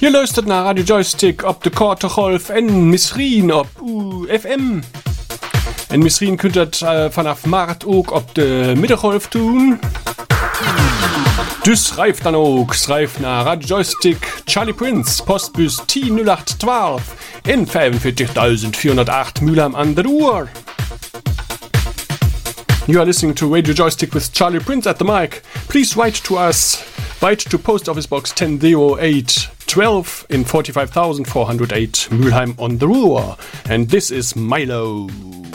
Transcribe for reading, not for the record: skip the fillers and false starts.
Je luistert naar Radio Joystick op de korte golf en misschien op FM. En misschien kunt u het vanaf maart ook op de middengolf doen. Dus schrijf dan ook. Schrijf naar Radio Joystick Charlie Prince, postbus 100812 in 45408 Mülheim an der Ruhr. You are listening to Radio Joystick with Charlie Prince at the mic. Please write to us. Write to Post Office Box 100812 in 45408 Mülheim on the Ruhr. And this is Milo.